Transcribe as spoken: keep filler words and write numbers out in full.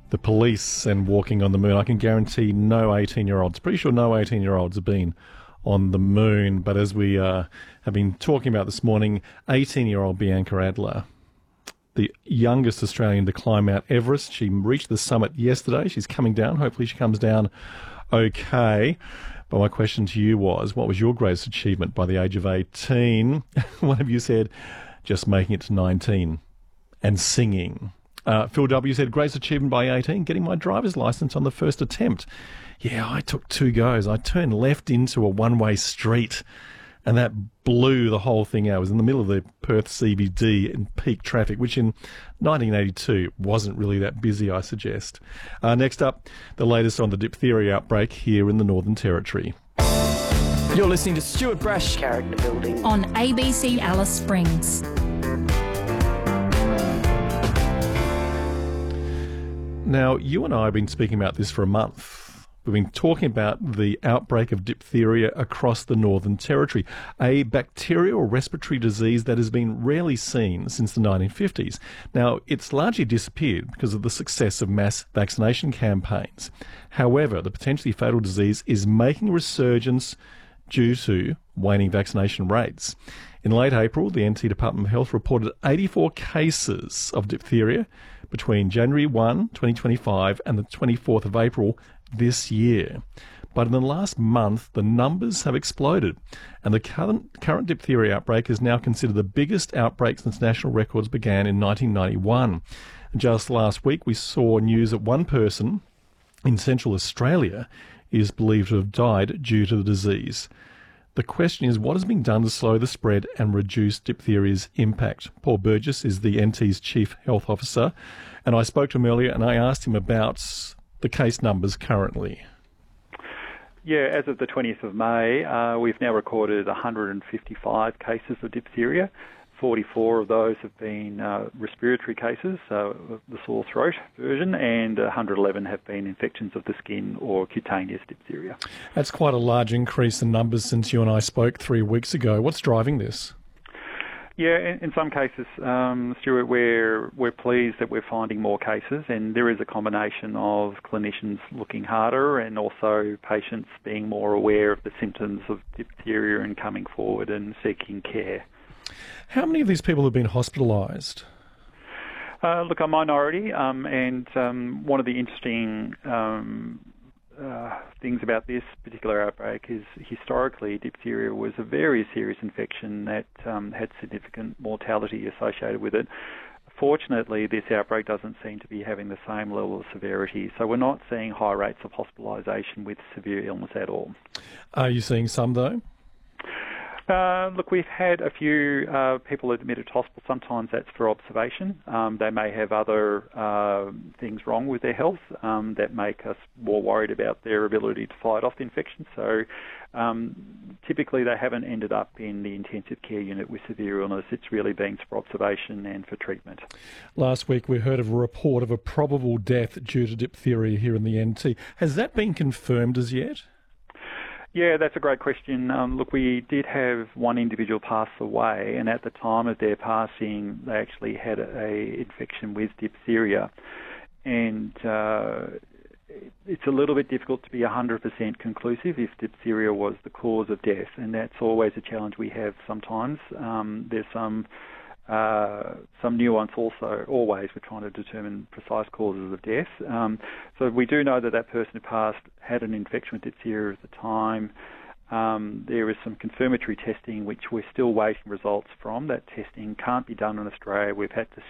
the police and walking on the moon. I can guarantee no eighteen-year-olds, pretty sure no eighteen-year-olds have been on the moon. But as we uh, have been talking about this morning, eighteen-year-old Bianca Adler, the youngest Australian to climb Mount Everest. She reached the summit yesterday. She's coming down. Hopefully she comes down okay. But my question to you was, what was your greatest achievement by the age of eighteen? One of you said, just making it to nineteen and singing. Uh, Phil W. said, greatest achievement by eighteen, getting my driver's licence on the first attempt. Yeah, I took two goes. I turned left into a one-way street, and that blew the whole thing out. I was in the middle of the Perth C B D in peak traffic, which in nineteen eighty-two wasn't really that busy, I suggest. Uh, next up, the latest on the diphtheria outbreak here in the Northern Territory. You're listening to Stuart Brash Character Building on A B C Alice Springs. Now, you and I have been speaking about this for a month. We've been talking about the outbreak of diphtheria across the Northern Territory, a bacterial respiratory disease that has been rarely seen since the nineteen fifties. Now, it's largely disappeared because of the success of mass vaccination campaigns. However, the potentially fatal disease is making a resurgence due to waning vaccination rates. In late April, the N T Department of Health reported eighty-four cases of diphtheria between January first, twenty twenty-five and the twenty-fourth of April this year. But in the last month, the numbers have exploded, and the current, current diphtheria outbreak is now considered the biggest outbreak since national records began in nineteen ninety-one. Just last week, we saw news that one person in Central Australia is believed to have died due to the disease. The question is, what is being done to slow the spread and reduce diphtheria's impact? Paul Burgess is the N T's Chief Health Officer, and I spoke to him earlier and I asked him about the case numbers currently. Yeah, as of the twentieth of May, uh, we've now recorded one hundred fifty-five cases of diphtheria. forty-four of those have been uh, respiratory cases, so the sore throat version, and one hundred eleven have been infections of the skin or cutaneous diphtheria. That's quite a large increase in numbers since you and I spoke three weeks ago. What's driving this? Yeah, in, in some cases, um, Stuart, we're, we're pleased that we're finding more cases, and there is a combination of clinicians looking harder and also patients being more aware of the symptoms of diphtheria and coming forward and seeking care. How many of these people have been hospitalised? Uh, look, a minority, um, and um, one of the interesting um, uh, things about this particular outbreak is historically diphtheria was a very serious infection that um, had significant mortality associated with it. Fortunately, this outbreak doesn't seem to be having the same level of severity, so we're not seeing high rates of hospitalisation with severe illness at all. Are you seeing some, though? Uh, look, we've had a few uh, people admitted to hospital. Sometimes that's for observation. Um, they may have other uh, things wrong with their health um, that make us more worried about their ability to fight off the infection. So um, typically they haven't ended up in the intensive care unit with severe illness. It's really been for observation and for treatment. Last week we heard of a report of a probable death due to diphtheria here in the N T. Has that been confirmed as yet? Yeah, that's a great question. Um, look, we did have one individual pass away, and at the time of their passing, they actually had a, a infection with diphtheria. And uh, it's a little bit difficult to be one hundred percent conclusive if diphtheria was the cause of death, and that's always a challenge we have sometimes. Um, there's some Uh, some nuance also, always, we're trying to determine precise causes of death. Um, so we do know that that person who passed had an infection with diphtheria at the time. Um, there is some confirmatory testing which we're still waiting results from. That testing can't be done in Australia. We've had to